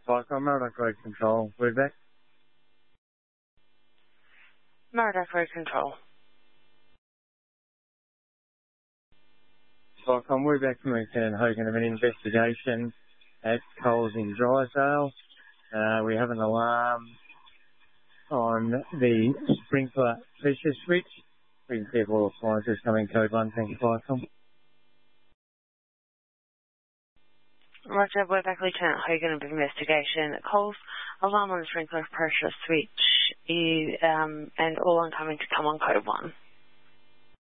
Cyclone, Murdoch Road Control. We're back. Murdoch Road Control. Cyclone, we're back from Lieutenant Hogan of an investigation at Coles in Drysdale. We have an alarm on the sprinkler pressure switch. We can see if all appliances coming code 1. Thank you, Cyclone. Roger, we're back Lieutenant Hogan of investigation at Coles. Alarm on the sprinkler pressure switch and all oncoming to come on code 1.